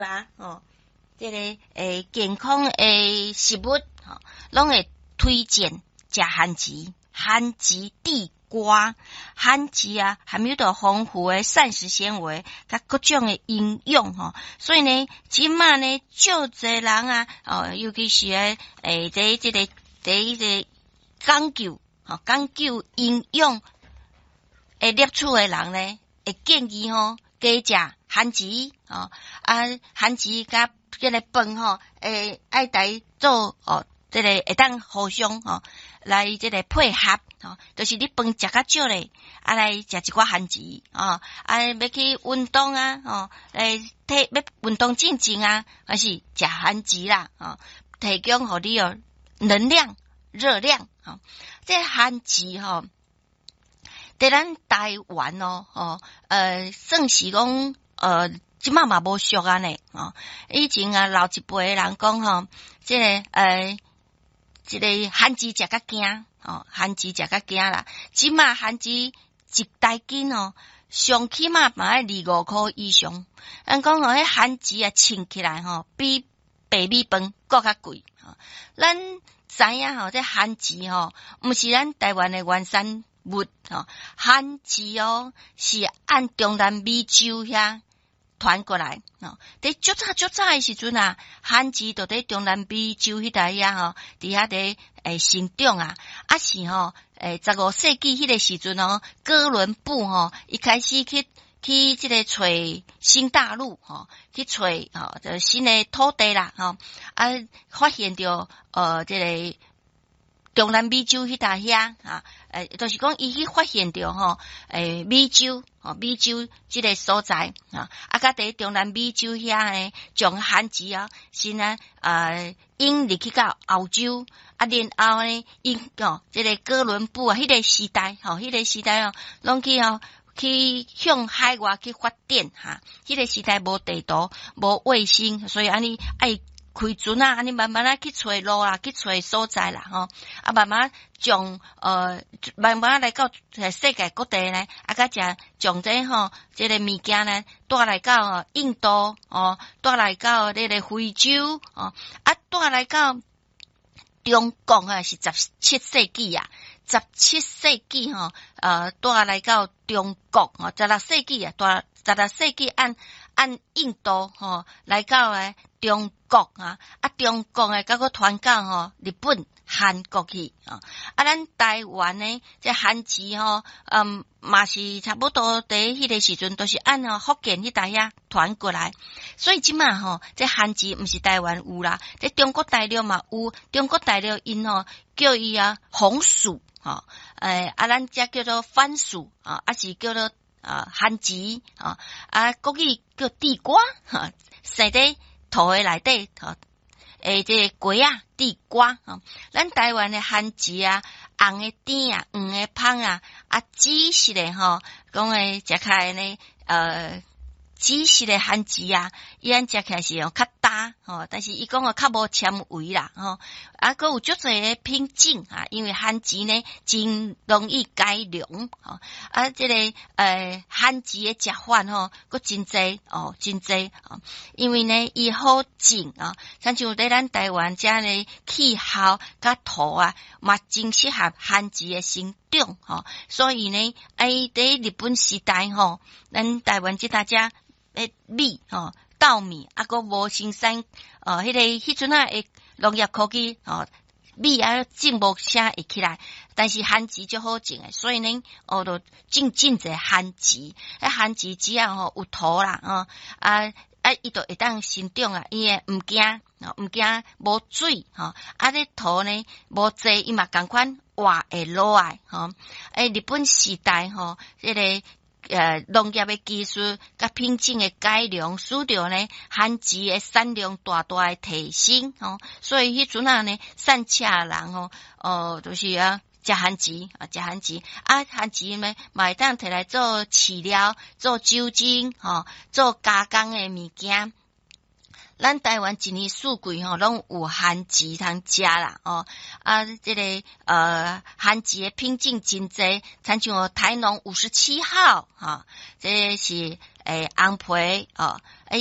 吧这个健康的食物拢会推荐食番薯，番薯地瓜，番薯啊含有着丰富的膳食纤维，甲各种的营养所以呢，即马呢，就侪人啊尤其是这个讲究营养会摄取的人呢，会建议加食番薯番薯甲这个饭爱来做这个会当互相来这个配合就是你饭食较少咧，来食一寡番薯要去运动来要运动进前还是食番薯啦提供互你能量热量这番薯在咱台湾算是讲即马嘛无俗呢以前老一辈的人讲这个番薯食较惊番薯食较惊啦，即马番薯一大斤上起码嘛要2-5块以上。咱讲迄番薯称起来比白米饭搁较贵咱知影这番薯毋是咱台湾的原产物番薯是按中南美洲遐传过来伫足早的时阵番薯就伫中南美洲迄带伫遐伫生长是15世纪迄个时阵哥伦布一开始去这个找新大陆去找就新的土地啦发现着这个中南美洲迄带遐就是讲伊去发现着美洲这个所在甲伫中南美洲遐呢，将番薯先引入去到欧洲然后呢因这个哥伦布迄个时代拢去向海外去发展迄个时代无地图无卫星，所以安尼爱开船安尼慢慢去找路啦，去找所在啦慢慢将慢慢来到世界各地呢甲将这这个物件呢带来到印度带来到这个非洲带来到中国是17世纪17世纪带来到中国16世纪16世纪按印度来到中国中国甲个传到日本韩国去咱台湾呢这番薯嘛是差不多伫迄个时阵都是按福建迄带遐传过来，所以即马这番薯毋是台湾有啦，这中国大陆嘛有，中国大陆因叫伊红薯咱这叫做番薯是叫做番薯国语叫地瓜生在土的内底这个瓜地瓜咱台湾的番薯红的甜黄的芳紫色的讲的食起来呢紫色的番薯伊安食起来是较焦但是伊讲较无纤维啦还有足侪的品种因为番薯呢真容易改良这个番薯的食法佫真侪真侪因为呢伊好种亲像在咱台湾遮呢气候甲土嘛真适合番薯的生长所以呢伫日本时代咱台湾即大家米稻米佫无生产迄阵的农业科技米种无啥会起来，但是番薯就好种所以呢就种侪番薯番薯只要有土啦伊就会当生长伊会毋惊无水这土呢无济伊嘛共款活会落来日本时代这个农业的技术甲品种的改良，使着呢番薯的产量大的提升所以迄阵呢散车人就是食番薯番薯呢嘛会当摕来做饲料做酒精做加工的物件咱台湾一年四季拢有番薯通食啦这个番薯的品种真侪，亲像台农57号这是红皮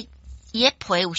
伊个皮有